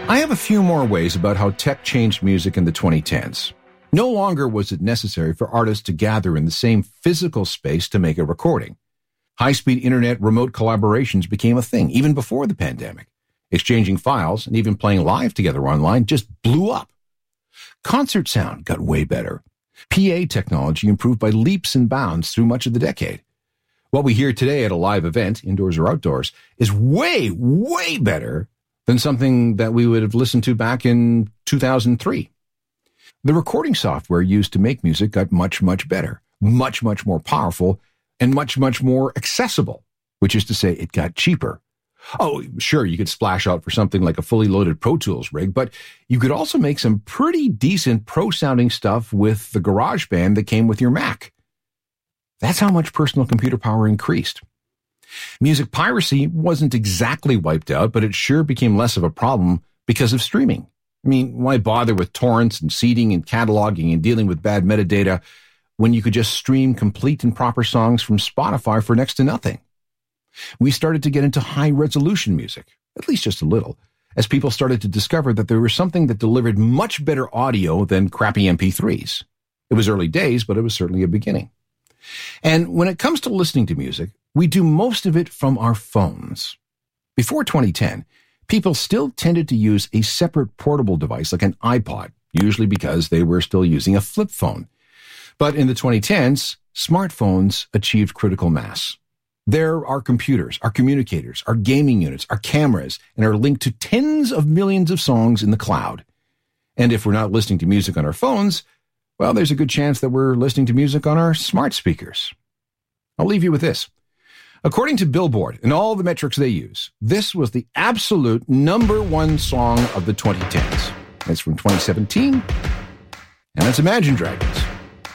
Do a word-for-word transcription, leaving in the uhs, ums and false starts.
I have a few more ways about how tech changed music in the twenty tens. No longer was it necessary for artists to gather in the same physical space to make a recording. High-speed internet remote collaborations became a thing even before the pandemic. Exchanging files and even playing live together online just blew up. Concert sound got way better. P A technology improved by leaps and bounds through much of the decade. What we hear today at a live event, indoors or outdoors, is way, way better than something that we would have listened to back in two thousand three. The recording software used to make music got much, much better, much, much more powerful, and much, much more accessible, which is to say it got cheaper. Oh, sure, you could splash out for something like a fully loaded Pro Tools rig, but you could also make some pretty decent pro-sounding stuff with the GarageBand that came with your Mac. That's how much personal computer power increased. Music piracy wasn't exactly wiped out, but it sure became less of a problem because of streaming. I mean, why bother with torrents and seeding and cataloging and dealing with bad metadata when you could just stream complete and proper songs from Spotify for next to nothing? We started to get into high-resolution music, at least just a little, as people started to discover that there was something that delivered much better audio than crappy M P threes. It was early days, but it was certainly a beginning. And when it comes to listening to music, we do most of it from our phones. Before twenty ten, people still tended to use a separate portable device like an iPod, usually because they were still using a flip phone. But in the twenty tens, smartphones achieved critical mass. They're our computers, our communicators, our gaming units, our cameras, and are linked to tens of millions of songs in the cloud. And if we're not listening to music on our phones, well, there's a good chance that we're listening to music on our smart speakers. I'll leave you with this. According to Billboard and all the metrics they use, this was the absolute number one song of the twenty tens. It's from twenty seventeen, and it's Imagine Dragons.